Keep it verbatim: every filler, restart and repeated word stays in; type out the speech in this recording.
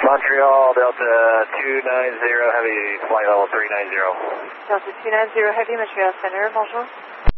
Montreal, Delta two nine zero, heavy, flight level three nine zero. Delta two nine zero, heavy, Montreal Center, bonjour.